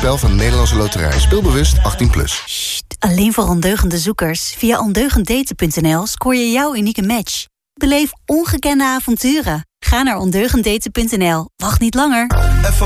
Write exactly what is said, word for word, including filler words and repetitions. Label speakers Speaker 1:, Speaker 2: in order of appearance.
Speaker 1: spel van de Nederlandse Loterij. Speelbewust achttien plus.
Speaker 2: Sst, alleen voor ondeugende zoekers. Via ondeugenddaten punt n l scoor je jouw unieke match. Beleef ongekende avonturen. Ga naar ondeugenddaten punt n l. Wacht niet langer.